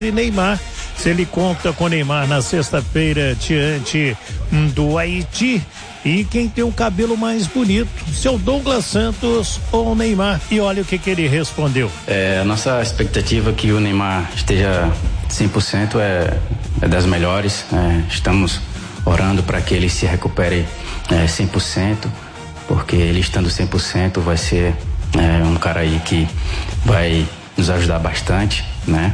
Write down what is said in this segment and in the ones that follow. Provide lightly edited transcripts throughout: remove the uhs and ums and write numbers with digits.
E Neymar, se ele conta com Neymar na sexta-feira diante do Haiti. E quem tem o cabelo mais bonito, seu Douglas Santos ou Neymar? E olha o que ele respondeu. A nossa expectativa é que o Neymar esteja 100% é das melhores. Estamos orando para que ele se recupere 100%, porque ele estando 100% vai ser um cara aí que vai nos ajudar bastante, né?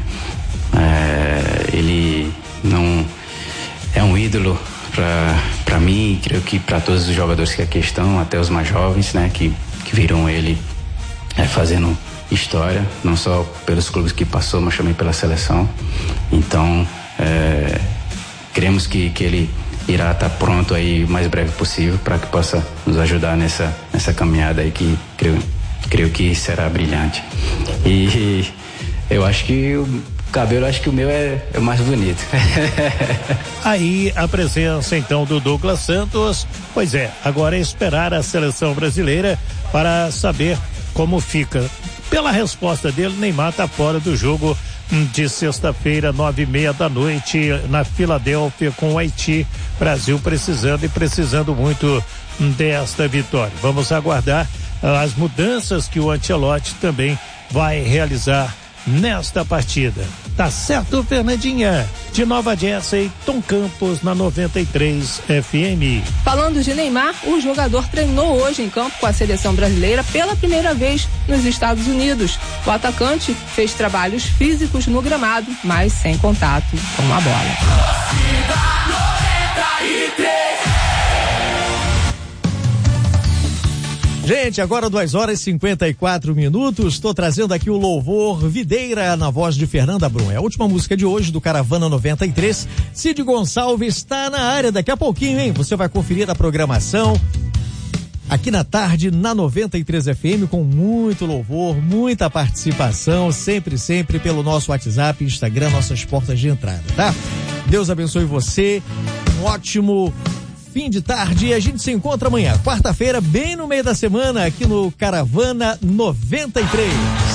Ele não é um ídolo para mim, creio que para todos os jogadores que aqui estão, até os mais jovens, né, que viram ele fazendo história, não só pelos clubes que passou, mas também pela seleção. Então, queremos que ele irá estar pronto aí o mais breve possível para que possa nos ajudar nessa caminhada aí que creio que será brilhante. E eu acho que o cabelo, acho que o meu é mais bonito. Aí a presença então do Douglas Santos. Pois é, agora é esperar a seleção brasileira para saber como fica. Pela resposta dele, Neymar tá fora do jogo de sexta-feira, 21h30 na Filadélfia com o Haiti. Brasil precisando muito desta vitória. Vamos aguardar as mudanças que o Ancelotti também vai realizar nesta partida. Tá certo, Fernandinha? De Nova Jersey, Tom Campos na 93 FM. Falando de Neymar, o jogador treinou hoje em campo com a seleção brasileira pela primeira vez nos Estados Unidos. O atacante fez trabalhos físicos no gramado, mas sem contato com a bola. Gente, agora 2h54. Estou trazendo aqui o louvor Videira na voz de Fernanda Brum. É a última música de hoje do Caravana 93. Cid Gonçalves está na área daqui a pouquinho, hein? Você vai conferir a programação aqui na tarde na 93 FM com muito louvor, muita participação, sempre pelo nosso WhatsApp, Instagram, nossas portas de entrada, tá? Deus abençoe você. Um ótimo fim de tarde e a gente se encontra amanhã, quarta-feira, bem no meio da semana, aqui no Caravana 93.